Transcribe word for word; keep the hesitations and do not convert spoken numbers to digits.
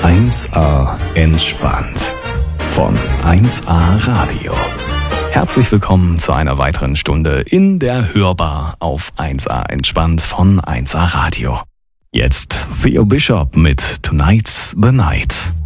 eins a entspannt von eins a Radio. Herzlich willkommen zu einer weiteren Stunde in der Hörbar auf eins a entspannt von eins a Radio. Jetzt Theo Bishop mit Tonight's the Night.